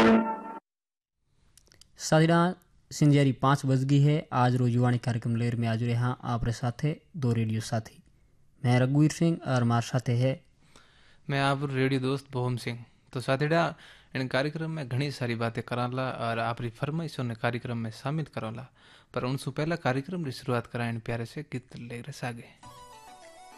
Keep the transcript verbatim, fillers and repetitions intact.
साथिया सिंजियारी पाँच बज गई है। आज रोजुवाणी कार्यक्रम लेर में आज यहाँ आप साथ है दो रेडियो साथी, मैं रघुवीर सिंह और हमारे साथ है मैं आप रेडियो दोस्त भोम सिंह। तो साथिड़ा इन कार्यक्रम में घनी सारी बातें कराला और आपरी फरमाइशों ने कार्यक्रम में शामिल करोला, पर उनसे पहला कार्यक्रम की शुरुआत करा इन प्यारे से गीत ले रहे सागे।